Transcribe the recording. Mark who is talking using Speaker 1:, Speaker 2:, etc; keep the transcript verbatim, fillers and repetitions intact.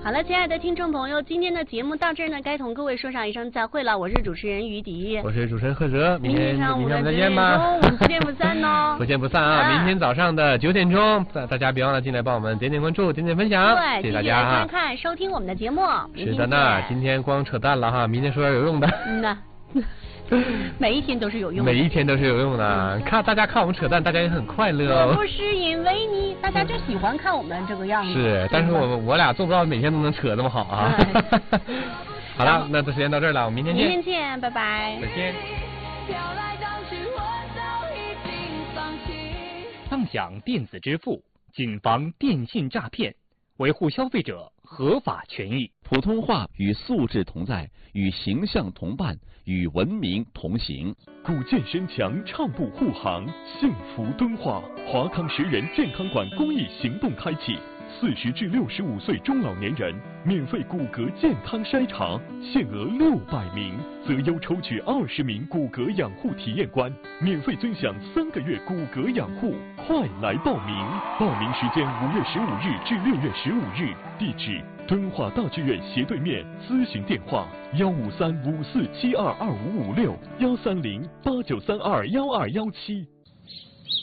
Speaker 1: 好了，亲爱的听众朋友，今天的节目到这儿呢，该同各位说上一声再会了。我是主持人于迪，
Speaker 2: 我是主持人贺哲，明天
Speaker 1: 上午
Speaker 2: 明天再见吧，
Speaker 1: 我们不见不散哦，
Speaker 2: 不见不散啊！啊明天早上的九点钟，大大家别忘了进来帮我们点点关注，点点分享，
Speaker 1: 对，
Speaker 2: 谢谢大家哈！
Speaker 1: 看看收听我们的节目，
Speaker 2: 是的呢，今天光扯淡了哈，明天说点有用的。
Speaker 1: 嗯呐。每一天都是有用的，
Speaker 2: 每一天都是有用的。看大家看我们扯淡，大家也很快乐哦。
Speaker 1: 不是因为你，大家就喜欢看我们这个样子。
Speaker 2: 是，但是我们我俩做不到每天都能扯这么好啊。好了，那这时间到这儿了，我们明天见。
Speaker 1: 明天见，拜拜。
Speaker 2: 再见。
Speaker 3: 当想电子支付，谨防电信诈骗，维护消费者合法权益。
Speaker 4: 普通话与素质同在，与形象同伴，与文明同行。
Speaker 5: 古建身强，畅步护航，幸福敦化。华康十人健康馆公益行动开启，四十至六十五岁中老年人免费骨骼健康筛查，限额六百名，择优抽取二十名骨骼养护体验官，免费尊享三个月骨骼养护。快来报名！报名时间五月十五日至六月十五日，地址敦化大剧院斜对面，咨询电话幺五三五四七二二五五六幺三零八九三二幺二幺七。